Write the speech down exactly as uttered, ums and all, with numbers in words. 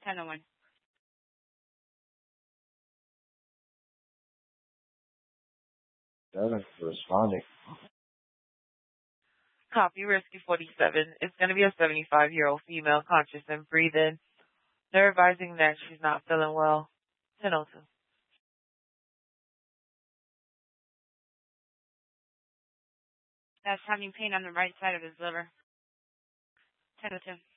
ten oh one. Seven for responding. Copy, Risky forty-seven. It's going to be a seventy-five-year-old female, conscious and breathing. They're advising that she's not feeling well. ten oh two. That's having pain on the right side of his liver. ten oh two.